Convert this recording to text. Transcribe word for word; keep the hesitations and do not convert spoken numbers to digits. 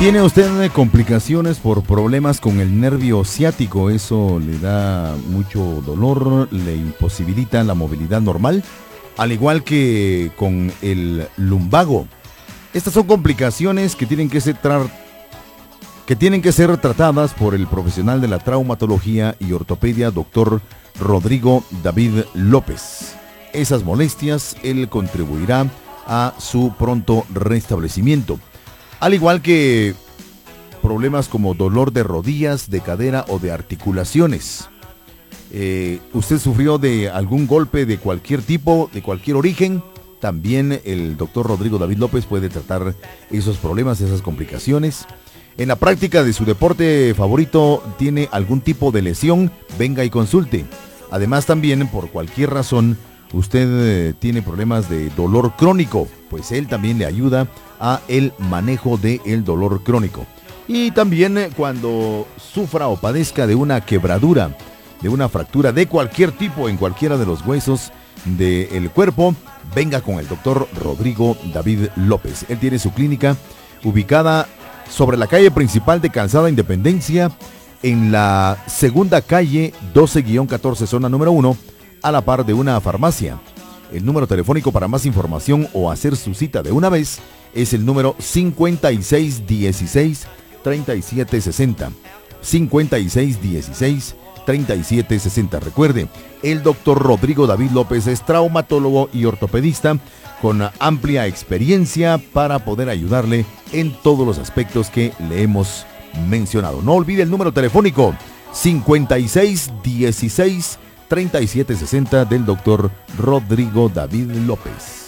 ¿Tiene usted complicaciones por problemas con el nervio ciático? Eso le da mucho dolor, le imposibilita la movilidad normal, al igual que con el lumbago. Estas son complicaciones que tienen que ser, tra- que tienen que ser tratadas por el profesional de la traumatología y ortopedia, doctor Rodrigo David López. Esas molestias, él contribuirá a su pronto restablecimiento. Al igual que problemas como dolor de rodillas, de cadera o de articulaciones. Eh, ¿Usted sufrió de algún golpe de cualquier tipo, de cualquier origen? También el doctor Rodrigo David López puede tratar esos problemas, esas complicaciones. En la práctica de su deporte favorito, ¿tiene algún tipo de lesión? Venga y consulte. Además, también por cualquier razón, usted eh, tiene problemas de dolor crónico, pues él también le ayuda a el manejo del dolor crónico. Y también eh, cuando sufra o padezca de una quebradura, de una fractura de cualquier tipo en cualquiera de los huesos del cuerpo, venga con el doctor Rodrigo David López. Él tiene su clínica ubicada sobre la calle principal de Calzada Independencia, en la segunda calle doce catorce, zona número uno, a la par de una farmacia. El número telefónico para más información o hacer su cita de una vez es el número cincuenta y seis dieciséis, treinta y siete sesenta. cincuenta y seis dieciséis, treinta y siete sesenta. Recuerde, el doctor Rodrigo David López es traumatólogo y ortopedista con amplia experiencia para poder ayudarle en todos los aspectos que le hemos mencionado. No olvide el número telefónico cincuenta y seis dieciséis, treinta y siete sesenta del doctor Rodrigo David López.